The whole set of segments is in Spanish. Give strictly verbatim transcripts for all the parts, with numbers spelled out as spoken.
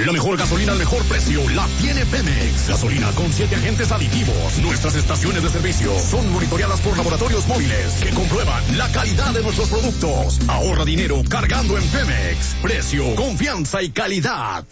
La mejor gasolina al mejor precio la tiene Pemex. Gasolina con siete agentes aditivos. Nuestras estaciones de servicio son monitoreadas por laboratorios móviles que comprueban la calidad de nuestros productos. Ahorra dinero cargando en Pemex. Precio, confianza y calidad.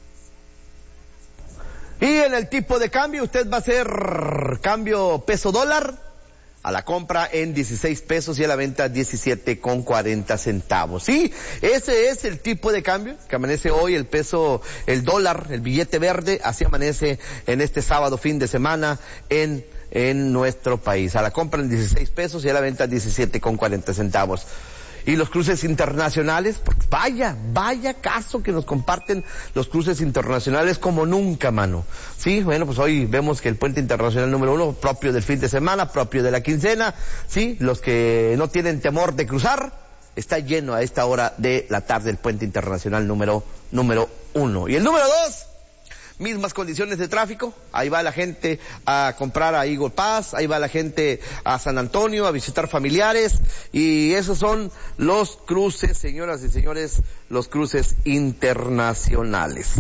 Y en el tipo de cambio, usted va a hacer cambio peso dólar a la compra en dieciséis pesos y a la venta diecisiete con cuarenta centavos. Sí, ese es el tipo de cambio que amanece hoy el peso, el dólar, el billete verde, así amanece en este sábado fin de semana en, en nuestro país. A la compra en dieciséis pesos y a la venta diecisiete con cuarenta centavos. Y los cruces internacionales, pues vaya, vaya caso que nos comparten los cruces internacionales como nunca, mano. Sí, bueno, pues hoy vemos que el puente internacional número uno, propio del fin de semana, propio de la quincena, sí, los que no tienen temor de cruzar, está lleno a esta hora de la tarde el puente internacional número, número uno. Y el número dos, mismas condiciones de tráfico, ahí va la gente a comprar a Eagle Pass, ahí va la gente a San Antonio a visitar familiares, y esos son los cruces, señoras y señores, los cruces internacionales.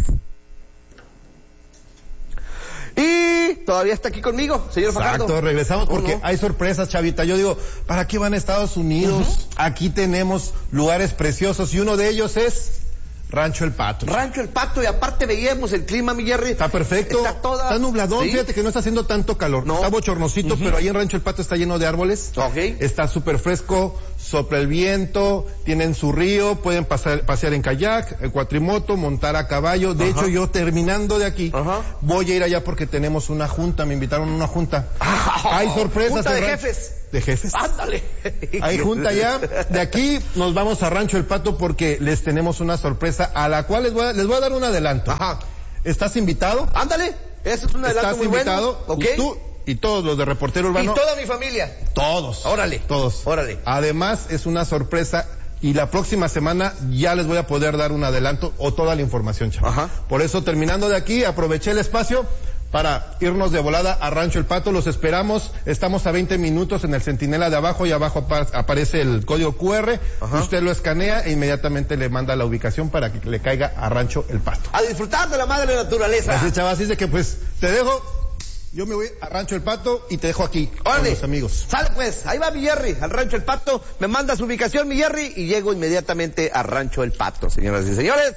Y todavía está aquí conmigo, señor Fajardo. Exacto, regresamos porque ¿no? hay sorpresas, Chavita. Yo digo, ¿para qué van a Estados Unidos? Uh-huh. Aquí tenemos lugares preciosos y uno de ellos es Rancho El Pato. Rancho El Pato, y aparte veíamos el clima, mi Jerry. Está perfecto. Está toda... Está nubladón, ¿sí? Fíjate que no está haciendo tanto calor. No. Está bochornosito, uh-huh. pero ahí en Rancho El Pato está lleno de árboles. Okay. Está súper fresco, sopla el viento, tienen su río, pueden pasar, pasear en kayak, en cuatrimoto, montar a caballo. De uh-huh. hecho, yo terminando de aquí, uh-huh. voy a ir allá porque tenemos una junta, me invitaron a una junta. Oh, hay sorpresas. Junta de rancho. jefes. De jefes. Ándale. Hay junta ya. De aquí nos vamos a Rancho El Pato porque les tenemos una sorpresa a la cual les voy a, les voy a dar un adelanto. Ajá. ¿Estás invitado? Ándale. Eso es un adelanto muy invitado, bueno. Okay. Y tú y todos los de Reportero Urbano. Y toda mi familia. Todos. Órale. Todos. Órale. Además es una sorpresa y la próxima semana ya les voy a poder dar un adelanto o toda la información, chaval. Ajá. Por eso terminando de aquí aproveché el espacio para irnos de volada a Rancho El Pato. Los esperamos, estamos a veinte minutos en el Centinela de abajo y abajo aparece el código cu erre. Ajá. Usted lo escanea e inmediatamente le manda la ubicación para que le caiga a Rancho El Pato. A disfrutar de la madre naturaleza. Así, chaval, así de que pues te dejo, yo me voy a Rancho El Pato y te dejo aquí. Órale. Con los amigos. Sale pues, ahí va mi Jerry, al Rancho El Pato, me manda su ubicación mi Jerry y llego inmediatamente a Rancho El Pato, señoras y señores.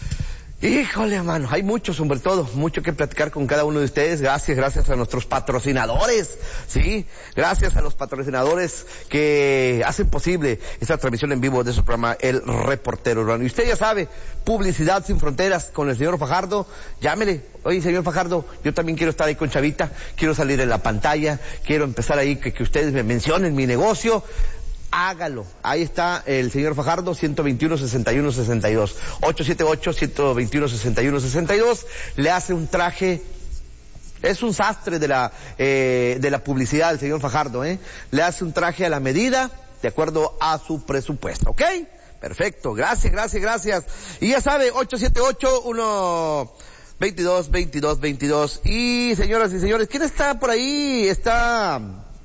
Híjole, mano, hay mucho, sobre todo, mucho que platicar con cada uno de ustedes. Gracias, gracias a nuestros patrocinadores, sí, gracias a los patrocinadores que hacen posible esta transmisión en vivo de su programa El Reportero Urbano. Y usted ya sabe, Publicidad Sin Fronteras con el señor Fajardo, llámele. Oye, señor Fajardo, yo también quiero estar ahí con Chavita, quiero salir en la pantalla, quiero empezar ahí que, que ustedes me mencionen mi negocio. Hágalo. Ahí está el señor Fajardo, ciento veintiuno, sesenta y uno, sesenta y dos. ocho siete ocho, ciento veintiuno, sesenta y uno, sesenta y dos. Le hace un traje, es un sastre de la, eh, de la publicidad el señor Fajardo, ¿eh? Le hace un traje a la medida, de acuerdo a su presupuesto, ¿ok? Perfecto. Gracias, gracias, gracias. Y ya sabe, ocho siete ocho, uno veintidós, veintidós, veintidós. Y señoras y señores, ¿quién está por ahí? Está...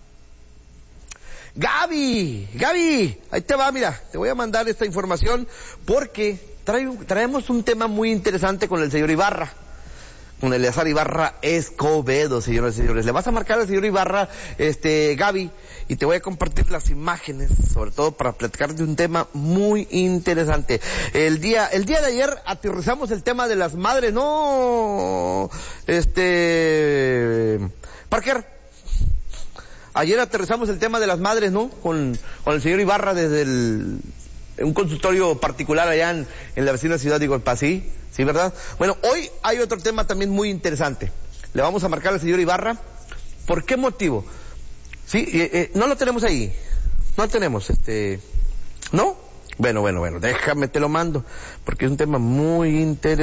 Gaby, Gaby, ahí te va, mira, te voy a mandar esta información porque trae, traemos un tema muy interesante con el señor Ibarra, con Eleazar Ibarra Escobedo, señoras y señores. Le vas a marcar al señor Ibarra, este, Gaby, y te voy a compartir las imágenes, sobre todo para platicar de un tema muy interesante. El día, el día de ayer aterrizamos el tema de las madres, no, este, Parker. Ayer aterrizamos el tema de las madres, ¿no? Con, con el señor Ibarra desde el, un consultorio particular allá en, en la vecina ciudad de Igualpa, ¿sí? ¿Sí, verdad? Bueno, hoy hay otro tema también muy interesante. Le vamos a marcar al señor Ibarra. ¿Por qué motivo? Sí, eh, eh, no lo tenemos ahí. No lo tenemos, este... ¿No? Bueno, bueno, bueno, déjame te lo mando, porque es un tema muy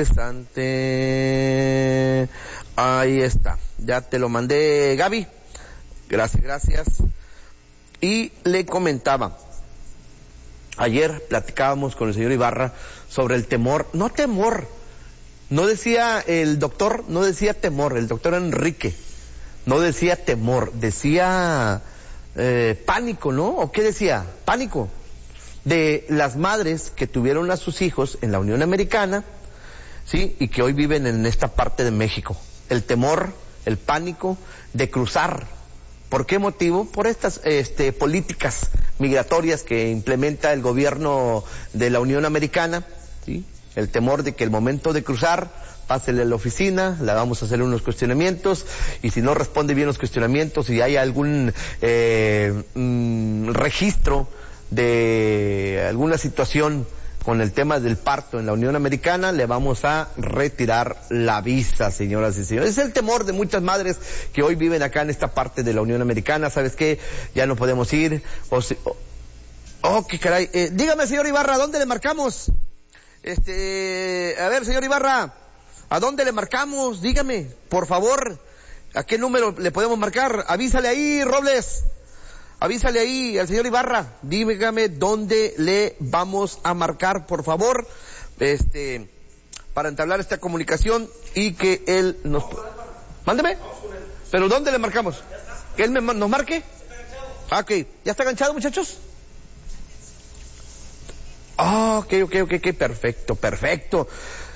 interesante. Ahí está. Ya te lo mandé, Gaby. Gracias, gracias. Y le comentaba, ayer platicábamos con el señor Ibarra sobre el temor, no temor, no decía el doctor, no decía temor, el doctor Enrique, no decía temor, decía eh, pánico, ¿no? ¿O qué decía? Pánico de las madres que tuvieron a sus hijos en la Unión Americana, sí, y que hoy viven en esta parte de México. El temor, el pánico de cruzar. ¿Por qué motivo? Por estas este, políticas migratorias que implementa el gobierno de la Unión Americana, ¿sí? El temor de que el momento de cruzar, pásele a la oficina, le vamos a hacer unos cuestionamientos, y si no responde bien los cuestionamientos y hay algún eh, mm, registro de alguna situación con el tema del parto en la Unión Americana, le vamos a retirar la visa, señoras y señores. Es el temor de muchas madres que hoy viven acá en esta parte de la Unión Americana. ¿Sabes qué? Ya no podemos ir. O si, oh, oh, qué caray. Eh, dígame, señor Ibarra, ¿a dónde le marcamos? Este, a ver, señor Ibarra, ¿a dónde le marcamos? Dígame, por favor, ¿a qué número le podemos marcar? Avísale ahí, Robles. Avísale ahí al señor Ibarra, dígame dónde le vamos a marcar, por favor, este, para entablar esta comunicación y que él nos... Mándeme. ¿Pero dónde le marcamos? ¿Que él me, nos marque? Ah, ok. ¿Ya está enganchado, muchachos? Ah, ok, ok, ok, ok, perfecto, perfecto.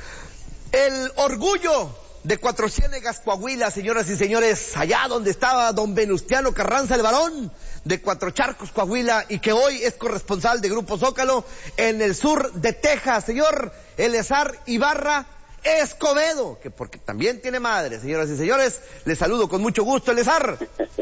El orgullo de Cuatro Ciénegas, Coahuila, señoras y señores, allá donde estaba don Venustiano Carranza, el varón de Cuatro Charcos, Coahuila, y que hoy es corresponsal de Grupo Zócalo en el sur de Texas, señor Eleazar Ibarra Escobedo, que porque también tiene madre, señoras y señores, les saludo con mucho gusto, Eleazar.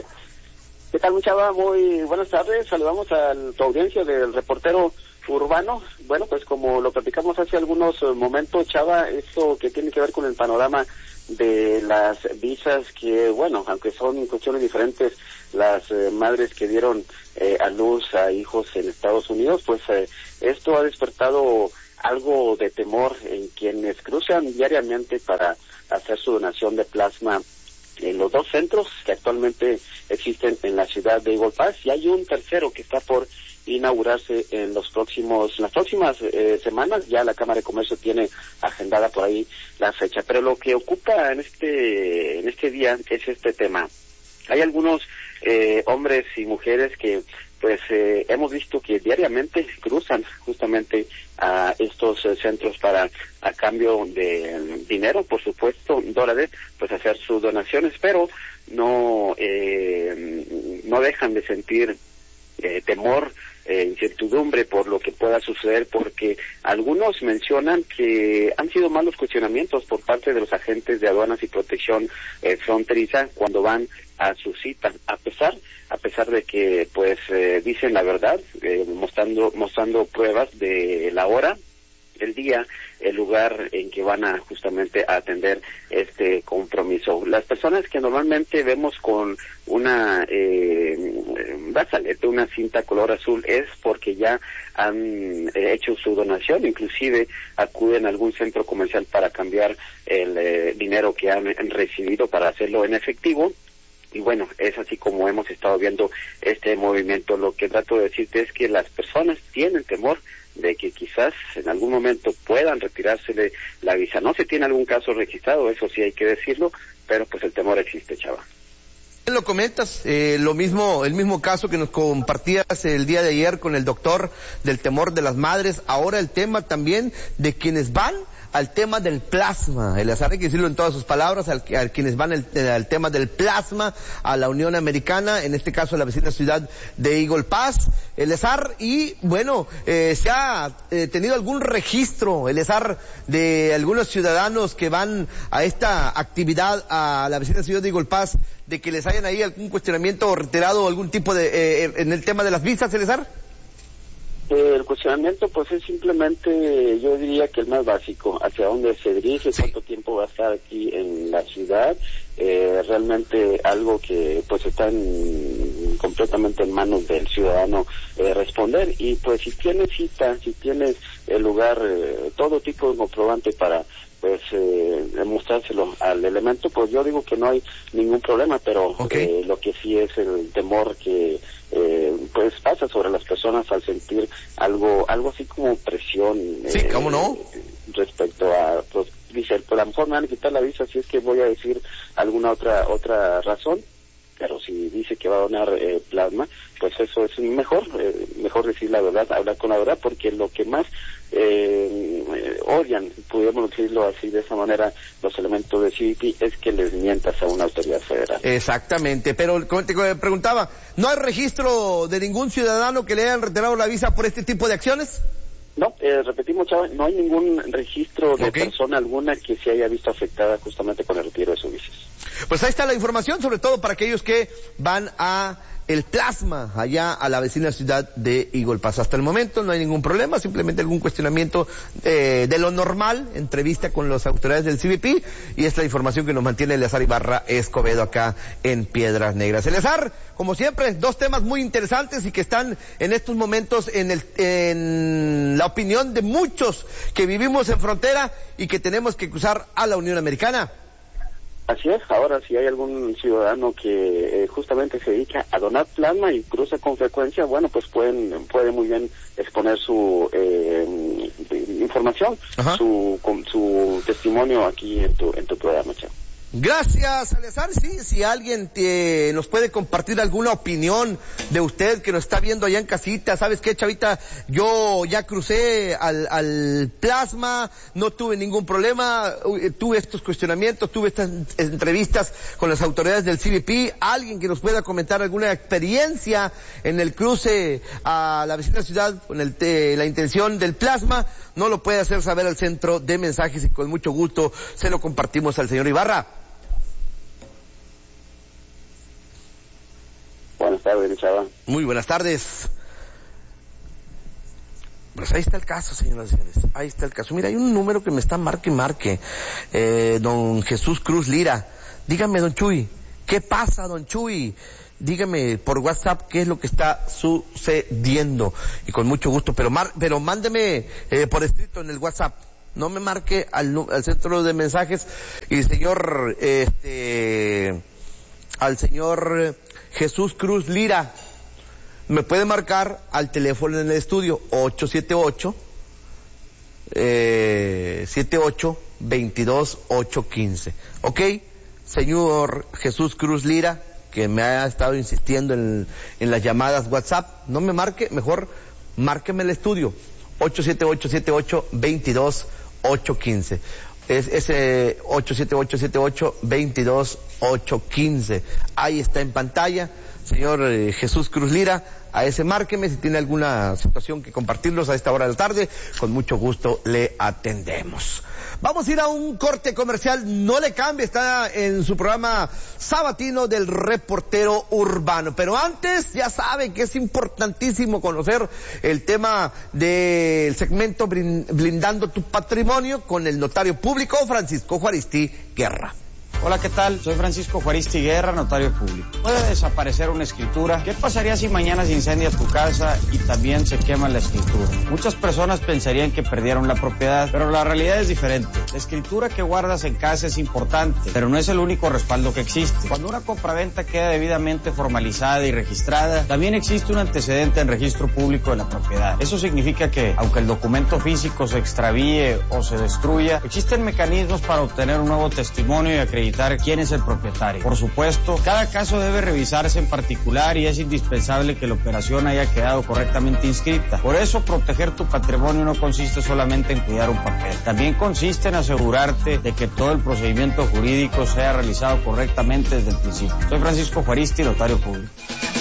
¿Qué tal, mi chava? Muy buenas tardes, saludamos a tu audiencia del reportero urbano. Bueno, pues como lo platicamos hace algunos momentos, Chava, esto que tiene que ver con el panorama de las visas, que bueno, aunque son cuestiones diferentes, las eh, madres que dieron eh, a luz a hijos en Estados Unidos, pues eh, esto ha despertado algo de temor en quienes cruzan diariamente para hacer su donación de plasma en los dos centros que actualmente existen en la ciudad de Eagle Pass, y hay un tercero que está por inaugurarse en los próximos, en las próximas eh, semanas. Ya la Cámara de Comercio tiene agendada por ahí la fecha, pero lo que ocupa en este en este día es este tema. Hay algunos eh, hombres y mujeres que pues eh, hemos visto que diariamente cruzan justamente a estos eh, centros para, a cambio de dinero, por supuesto, dólares, pues hacer sus donaciones, pero no eh, no dejan de sentir eh, temor, eh, incertidumbre por lo que pueda suceder, porque algunos mencionan que han sido malos cuestionamientos por parte de los agentes de aduanas y protección eh, fronteriza cuando van a su cita, a pesar a pesar de que pues eh, dicen la verdad, eh, mostrando mostrando pruebas de la hora, el día, el lugar en que van a justamente a atender este compromiso. Las personas que normalmente vemos con una eh, brazalete, una cinta color azul, es porque ya han eh, hecho su donación, inclusive acuden a algún centro comercial para cambiar el eh, dinero que han, han recibido para hacerlo en efectivo. Y bueno, es así como hemos estado viendo este movimiento. Lo que trato de decirte es que las personas tienen temor de que quizás en algún momento puedan retirársele la visa. No se tiene algún caso registrado, eso sí hay que decirlo, pero pues el temor existe, Chava. Lo comentas, eh, lo mismo, el mismo caso que nos compartías el día de ayer con el doctor del temor de las madres, ahora el tema también de quienes van al tema del plasma. Eleazar, hay que decirlo en todas sus palabras, al, a quienes van el, al tema del plasma a la Unión Americana, en este caso a la vecina ciudad de Eagle Pass, Eleazar, y bueno, eh, se ha eh, tenido algún registro, Eleazar, de algunos ciudadanos que van a esta actividad a la vecina ciudad de Eagle Pass, de que les hayan ahí algún cuestionamiento o reiterado algún tipo de, eh, en el tema de las visas, Eleazar. El cuestionamiento pues es simplemente, yo diría que el más básico, hacia dónde se dirige, sí, cuánto tiempo va a estar aquí en la ciudad, eh, realmente algo que pues está en, completamente en manos del ciudadano eh, responder. Y pues si tienes cita, si tienes el lugar, eh, todo tipo de comprobante para pues eh, demostrárselo al elemento, pues yo digo que no hay ningún problema, pero okay, eh, lo que sí es el temor que eh, pues pasa sobre las personas al sentir algo algo así como presión. Sí, eh, ¿cómo no? Respecto a, pues dice, pues a lo mejor me van a quitar la visa si es que voy a decir alguna otra otra razón. pero si dice que va a donar eh, plasma, pues eso es mejor, eh, mejor decir la verdad, hablar con la verdad, porque lo que más eh, odian, podríamos decirlo así de esa manera, los elementos de C B P, es que les mientas a una autoridad federal. Exactamente, pero como te preguntaba, ¿no hay registro de ningún ciudadano que le hayan retirado la visa por este tipo de acciones? No, eh, repetimos, Chava, no hay ningún registro de okay. persona alguna que se haya visto afectada justamente con el retiro de sus visas. Pues ahí está la información, sobre todo para aquellos que van a el plasma allá a la vecina ciudad de Eagle Pass. Hasta el momento no hay ningún problema, simplemente algún cuestionamiento eh, de lo normal, entrevista con las autoridades del C B P, y es la información que nos mantiene Eleazar Ibarra Escobedo acá en Piedras Negras. Eleazar, como siempre, dos temas muy interesantes y que están en estos momentos en, el, en la opinión de muchos que vivimos en frontera y que tenemos que cruzar a la Unión Americana. Así es, ahora si hay algún ciudadano que eh, justamente se dedica a donar plasma y cruza con frecuencia, bueno, pues pueden puede muy bien exponer su eh, información, Ajá. su con, su testimonio aquí en tu en tu programa, Chavo. Gracias, Eleazar. Sí, si alguien te, nos puede compartir alguna opinión de usted que nos está viendo allá en casita. ¿Sabes qué, Chavita? Yo ya crucé al, al plasma, no tuve ningún problema, tuve estos cuestionamientos, tuve estas entrevistas con las autoridades del C B P. Alguien que nos pueda comentar alguna experiencia en el cruce a la vecina ciudad con el, eh, la intención del plasma, no lo puede hacer saber al centro de mensajes y con mucho gusto se lo compartimos al señor Ibarra. Buenas tardes, Chava. Muy buenas tardes. Pues ahí está el caso, señoras y señores. Ahí está el caso. Mira, hay un número que me está marque y marque. Eh, don Jesús Cruz Lira. Dígame, don Chuy, ¿qué pasa, don Chuy? Dígame por WhatsApp qué es lo que está sucediendo. Y con mucho gusto, pero mar, pero mándeme eh, por escrito en el WhatsApp. No me marque al, al centro de mensajes. Y señor, este, al señor Jesús Cruz Lira, me puede marcar al teléfono en el estudio ocho siete ocho, siete ocho, veintidós, ocho quince. ¿Ok? Señor Jesús Cruz Lira, que me ha estado insistiendo en, en las llamadas WhatsApp, no me marque, mejor márqueme el estudio ocho siete ocho, siete ocho, veintidós, ocho quince. Es ese ocho siete ocho, siete ocho, veintidós, ocho quince. Ahí está en pantalla, señor eh, Jesús Cruz Lira. A ese márqueme si tiene alguna situación que compartirnos a esta hora de la tarde. Con mucho gusto le atendemos. Vamos a ir a un corte comercial. No le cambie, está en su programa sabatino del Reportero Urbano. Pero antes, ya sabe que es importantísimo conocer el tema del segmento Blindando tu Patrimonio con el notario público Francisco Juaristi Guerra. Hola, ¿qué tal? Soy Francisco Juaristi Guerra, notario público. ¿Puede desaparecer una escritura? ¿Qué pasaría si mañana se incendia tu casa y también se quema la escritura? Muchas personas pensarían que perdieron la propiedad, pero la realidad es diferente. La escritura que guardas en casa es importante, pero no es el único respaldo que existe. Cuando una compraventa queda debidamente formalizada y registrada, también existe un antecedente en registro público de la propiedad. Eso significa que, aunque el documento físico se extravíe o se destruya, existen mecanismos para obtener un nuevo testimonio y acreditar quién es el propietario. Por supuesto, cada caso debe revisarse en particular y es indispensable que la operación haya quedado correctamente inscrita. Por eso, proteger tu patrimonio no consiste solamente en cuidar un papel. También consiste en asegurarte de que todo el procedimiento jurídico sea realizado correctamente desde el principio. Soy Francisco Juaristi, notario público.